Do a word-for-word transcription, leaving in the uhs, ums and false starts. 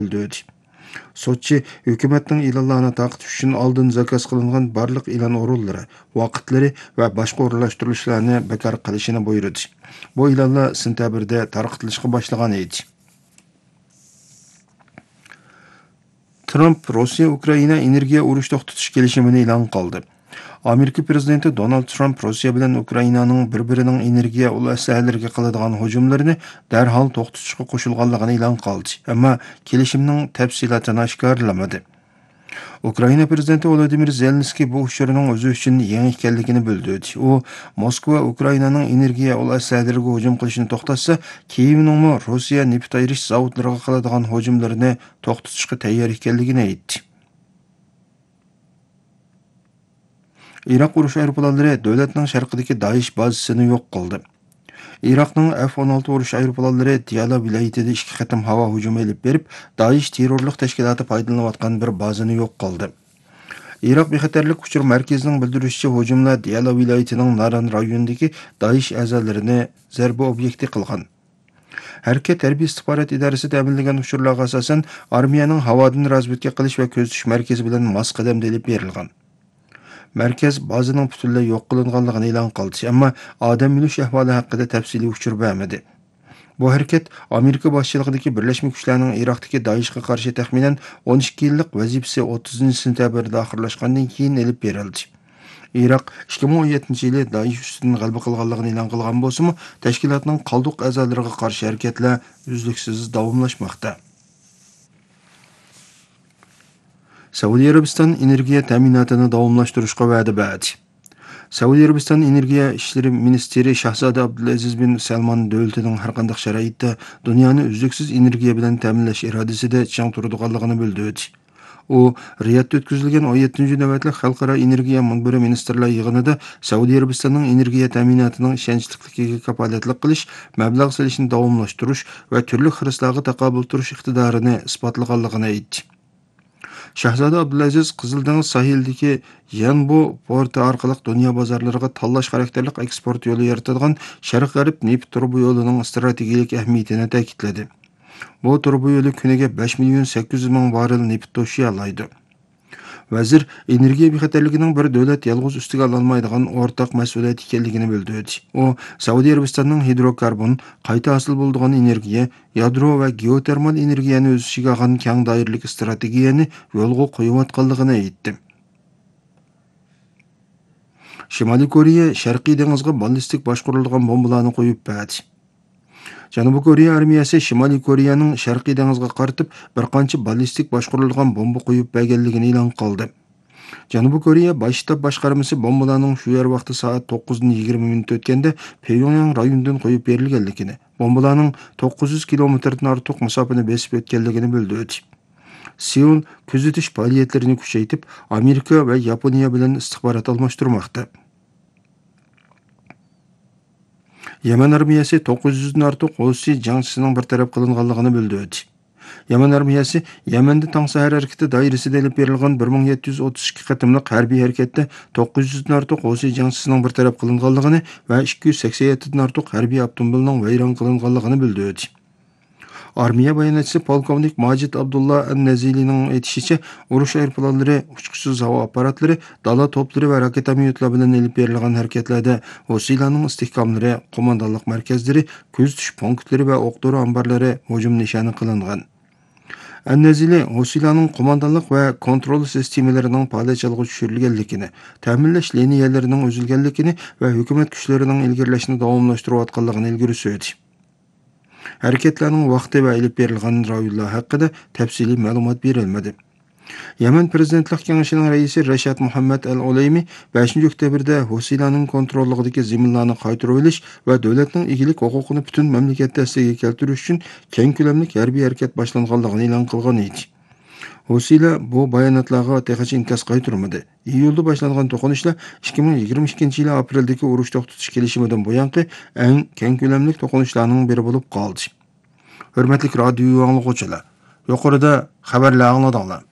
bildirdi. Sotçi hükümetning e'lonlarini taqish uchun oldin zakaz qilingan barliq e'lon o'rinlari, vaqtlari va boshqa o'rinlashtirilishlarni bekor qilishini buyurdi. Bu e'lonlar sentabrda tarqatilishga boshlagan edi. Trump Rossiya Ukraina energiya urush to'xtatish kelishimini e'lon qildi. Amerika prezidenti Donald Trump Rossiya bilan Ukrainaning bir-birining energiya ulaslariga qiladigan hujumlarini darhol to'xtatishga qo'shilganligini e'lon qildi. Ammo kelishimning tafsilotini oshkorlamadi. Ukraina prezidenti Volodymyr Zelenskiy bu ushurning o'zi uchun yangi ekanligini bildirdi. U Moskva Ukrainaning energiya ulaslariga hujum qilishini to'xtatsa, Kiyevning Rossiya neft ayirish zavodlariga qiladigan hujumlarini to'xtatishga tayyor ekanligini aytdi. Iroq urush aeroplanlari davlatning sharqidagi Daesh bazasini yo'q qildi. Iroqning F o'n olti urush aeroplanlari Diyala viloyatida ikki qatim havo hujumi elib berib, Daesh terrorlik tashkiloti foydalanayotgan bir bazani yo'q qildi. Iroq bexatarlik uchur markazining bildirishicha, hujumlar Diyala viloyatining Naran rayonidagi Daesh a'zolarini zarba obyekti qilgan. Harakat harbiy istixborot idorasi ta'minlagan uchurlarga asosan armiyaning havodan razvedka qilish va ko'zitish markazi bilan mos qadamda elib berilgan. Markaz bazaning butunlay yo'q qilinganligini e'lon qildi, ammo odam o'lish ahvoli haqida tafsiliy uchur bermadi. Bu harakat Amerika boshchiligidagi Birlashma Kuchlarning Iroqdagi Daeshga qarshi taxminan o'n ikki yillik vazifasi o'ttizinchi sentabrda oxirlashgandan keyin elib berildi. Iroq ikki ming o'n yettinchi yili Daesh ustidan g'alaba qilganligini e'lon qilgan bo'lsa-mu, tashkilotning qoldiq a'zolariga qarshi harakatlar uzluksiz davomlashmoqda. Saudiya Arabiston energiya ta'minotini davomlashtirishga va'da berdi. Saudiya Arabiston energiya ishlari ministri Shahzoda Abdulaziz bin Salman davlatining har qanday sharoitda dunyoni uzluksiz energiya bilan ta'minlash irodasida chang turadiganligini bildirdi. U Riyodda o'tkazilgan o'n yettinchi navbatli xalqaro energiya munbiri ministrlar yig'inida Saudiya Arabistonning energiya ta'minotining ishonchligiga kafolatlik qilish, mablag' solishni davomlashtirish va turli xiroslarga taqobil turish iqtidorini isbotlaganligini aytdi. Shahzoda Abdulaziz Qizil dengiz sahilidagi Yanbu porti orqali dunyo bozorlariga tanlash xarakterli eksport yo'li yaratadigan Sharq-G'arb neft turbi yo'lining strategik ahamiyatini ta'kidladi. Bu turbi yo'li kuniga besh million sakkiz yuz ming barrel neft tashiy oladi. Vazir energiya bexatarligining bir davlat yalg'iz ustiga ololmaydigan o'rtaq mas'uliyat ekanligini bildirdi. U Saudiya Arabistonning hidrokarbon, qayta hosil bo'ladigan energiya, yadro va geotermal energiyani o'z ichiga olgan keng doiralik strategiyani yo'lga qo'yayotganligini aytdi. Shimoliy Koreya Sharqiy dengizga ballistik boshqarilgan bombalarni qo'yib berdi. Janubiy Koreya armiyasi Shimoliy Koreyaning Sharqiy dengizga qaratib bir qancha ballistik boshqarilgan bomba qo'yib berganligini e'lon qildi. Janubiy Koreya bosh shtab boshqarmasi bombalarning shu yer vaqti soat to'qqiz yigirma minut o'tganda Pyongyang rayonidan qo'yib berilganligini, bombalarning to'qqiz yuz kilometrdan ortiq masofani besib o'tganligini bildirdi. Seul kuzatish faoliyatlarini kuchaytirib, Amerika va Yaponiya bilan istixborot almashtirmoqda. Yaman armiyasi to'qqiz yuzdan ortiq Husi jangchisining bartaraf qilinganligini bildirdi. Yaman armiyasi Yamanda tong sahar harakati doirasida elib berilgan bir ming yetti yuz o'ttiz ikki qatimliq harbiy harakatda to'qqiz yuzdan ortiq Husi jangchisining bartaraf qilinganligini va ikki yuz sakson yettidan ortiq harbiy avtomobilning vayron qilinganligini bildirdi. Armiya bayonotchisi polkovnik Majid Abdullah An-Nazilining aytishicha, urush aeroplanlari, uchquchsiz havo apparatlari, dala to'plari va raketamyotlar bilan elib berilgan harakatlarda Husilarning istehkomlari, qo'mondonlik markazlari, kuzatish punktlari va o'q-dori omborlari hujum nishoni qilingan. An-Nazili Husilarning qo'mondonlik va kontrol sistemalarining faoliyatchanligiga tushirilganligini, ta'minlash liniyalarining uzilganligini va hukumat kuchlarining ilgarilashini davomlashtirayotganligini ilgari surdi. Hareketlarning vaqti va elib berilgan rayonlar haqida tafsiliy ma'lumot berilmadi. Yaman prezidentlik kengashining raisi Rashad Muhammad Al-Olaymi beshinchi oktyabrda Husilarning kontrolligidagi zaminlarni qaytarib olish va davlatning egilik huquqini butun mamlakat ta'siriga keltirish uchun keng ko'lamli harbiy harakat boshlanganligini e'lon qilgan edi. Husilar bu bayonotlarga texnik inkos qaytarmadi. Iyulda boshlangan to'qinishlar ikki ming yigirma ikkinchi yil apreldagi urush to'xtatish kelishimidan buyangi eng keng ko'lamli to'qinishlarning biri bo'lib qoldi. Hurmatli radio anglovchilar, yuqorida xabarlar angladinglar.